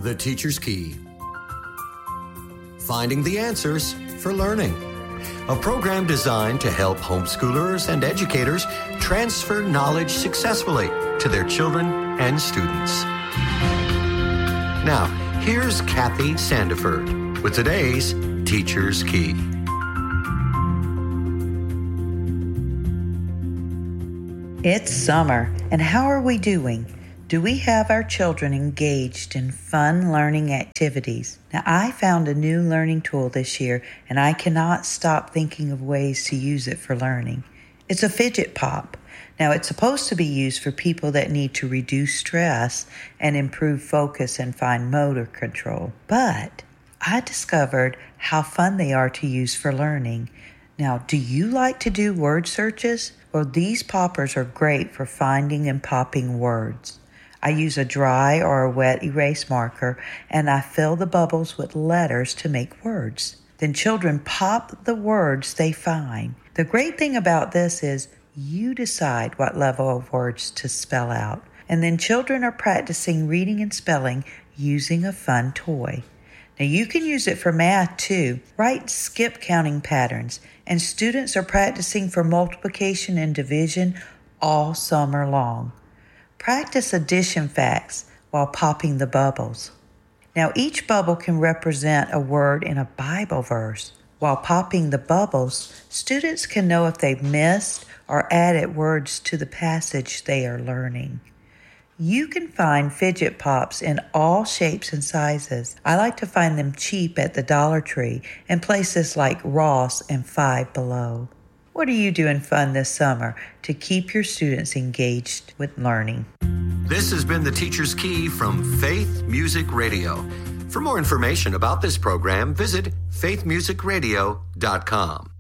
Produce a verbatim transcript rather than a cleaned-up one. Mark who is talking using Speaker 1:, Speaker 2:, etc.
Speaker 1: The Teacher's Key. Finding the answers for learning. A program designed to help homeschoolers and educators transfer knowledge successfully to their children and students. Now, here's Kathy Sandiford with today's Teacher's Key.
Speaker 2: It's summer, and how are we doing? Do we have our children engaged in fun learning activities? Now, I found a new learning tool this year, and I cannot stop thinking of ways to use it for learning. It's a fidget pop. Now, it's supposed to be used for people that need to reduce stress and improve focus and fine motor control. But I discovered how fun they are to use for learning. Now, do you like to do word searches? Well, these poppers are great for finding and popping words. I use a dry or a wet erase marker, and I fill the bubbles with letters to make words. Then children pop the words they find. The great thing about this is you decide what level of words to spell out. And then children are practicing reading and spelling using a fun toy. Now, you can use it for math, too. Write skip counting patterns, and students are practicing for multiplication and division all summer long. Practice addition facts while popping the bubbles. Now, each bubble can represent a word in a Bible verse. While popping the bubbles, students can know if they've missed or added words to the passage they are learning. You can find fidget pops in all shapes and sizes. I like to find them cheap at the Dollar Tree and places like Ross and Five Below. What are you doing fun this summer to keep your students engaged with learning?
Speaker 1: This has been the Teacher's Key from Faith Music Radio. For more information about this program, visit faith music radio dot com.